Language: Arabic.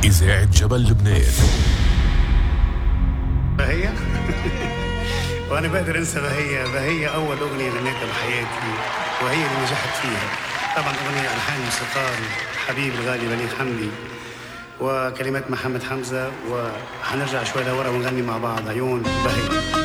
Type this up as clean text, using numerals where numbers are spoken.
إذاعة جبل لبنان. بهية وأنا بقدر أنسى بهية؟ بهية أول أغنية غنيتها بحياتي وهي اللي نجحت فيها. طبعا أغنية ألحان موسيقار حبيب الغالي بليغ حمدي وكلمات محمد حمزة، وحنرجع شوي لورا ونغني مع بعض عيون بهية.